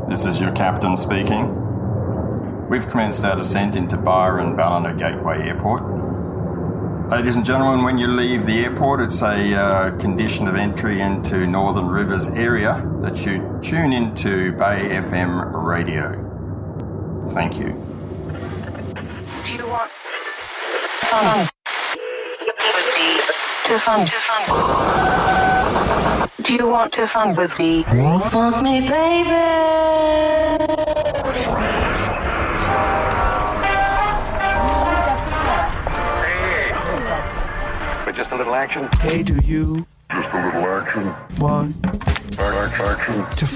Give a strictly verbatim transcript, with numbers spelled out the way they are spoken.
This is your captain speaking. We've commenced our descent into Byron Ballina Gateway Airport. Ladies and gentlemen, when you leave the airport, it's a uh, condition of entry into Northern Rivers area that you tune into Bay F M radio. Thank you. Do you want fun with me? To fun, to fun. Do you want to fun with me? Want me, baby? Just a little action. Hey, do you? Just a little action. Want action. to